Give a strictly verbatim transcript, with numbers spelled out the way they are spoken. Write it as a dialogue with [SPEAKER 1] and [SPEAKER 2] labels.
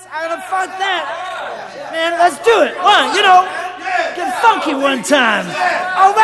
[SPEAKER 1] I'm gonna funk that. Man, let's do it. One, you know, get funky one time. Over